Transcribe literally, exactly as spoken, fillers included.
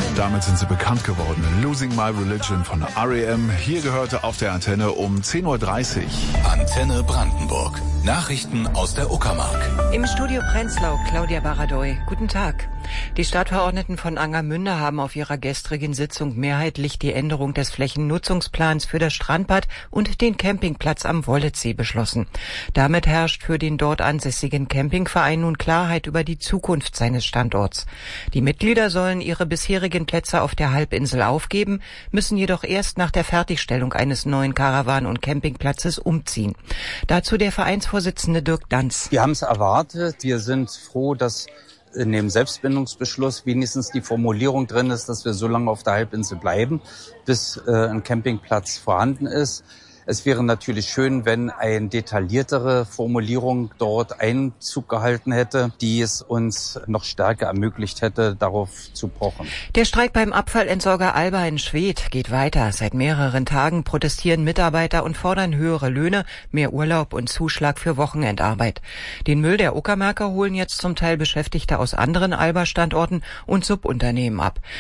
Damit sind sie bekannt geworden. Losing My Religion von R E M. Hier gehörte auf der Antenne um zehn Uhr dreißig. Antenne Brandenburg. Nachrichten aus der Uckermark. Im Studio Prenzlau, Claudia Baradoy. Guten Tag. Die Stadtverordneten von Angermünde haben auf ihrer gestrigen Sitzung mehrheitlich die Änderung des Flächennutzungsplans für das Strandbad und den Campingplatz am Wolletsee beschlossen. Damit herrscht für den dort ansässigen Campingverein nun Klarheit über die Zukunft seines Standorts. Die Mitglieder sollen ihre bisherigen Plätze auf der Halbinsel aufgeben, müssen jedoch erst nach der Fertigstellung eines neuen Karawan- und Campingplatzes umziehen. Dazu der Vereinsvorsitzende Dirk Danz. Wir haben es erwartet. Wir sind froh, dass in dem Selbstbindungsbeschluss wenigstens die Formulierung drin ist, dass wir so lange auf der Halbinsel bleiben, bis äh, ein Campingplatz vorhanden ist. Es wäre natürlich schön, wenn eine detailliertere Formulierung dort Einzug gehalten hätte, die es uns noch stärker ermöglicht hätte, darauf zu pochen. Der Streik beim Abfallentsorger Alba in Schwedt geht weiter. Seit mehreren Tagen protestieren Mitarbeiter und fordern höhere Löhne, mehr Urlaub und Zuschlag für Wochenendarbeit. Den Müll der Uckermärker holen jetzt zum Teil Beschäftigte aus anderen Alba-Standorten und Subunternehmen ab.